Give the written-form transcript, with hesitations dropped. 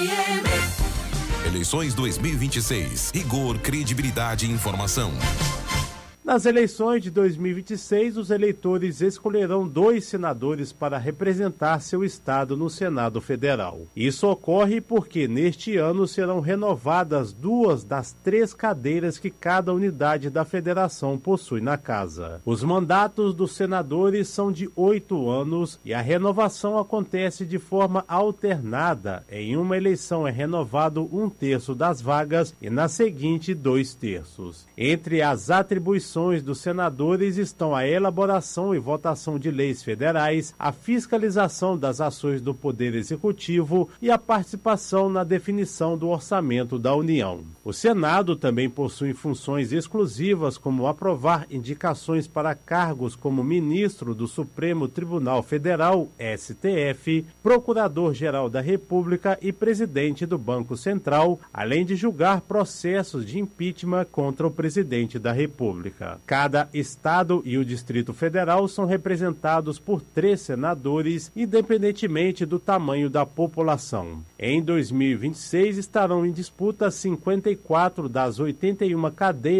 Eleições 2026. Rigor, credibilidade e informação. Nas eleições de 2026, os eleitores escolherão 2 senadores para representar seu estado no Senado Federal. Isso ocorre porque, neste ano, serão renovadas 2 das 3 cadeiras que cada unidade da federação possui na casa. Os mandatos dos senadores são de 8 anos e a renovação acontece de forma alternada. Em uma eleição é renovado 1/3 das vagas e na seguinte 2/3. Entre as atribuições dos senadores estão a elaboração e votação de leis federais, a fiscalização das ações do Poder Executivo e a participação na definição do orçamento da União. O Senado também possui funções exclusivas como aprovar indicações para cargos como ministro do Supremo Tribunal Federal, STF, Procurador-Geral da República e presidente do Banco Central, além de julgar processos de impeachment contra o presidente da República. Cada estado e o Distrito Federal são representados por 3 senadores, independentemente do tamanho da população. Em 2026 estarão em disputa 54 das 81 cadeiras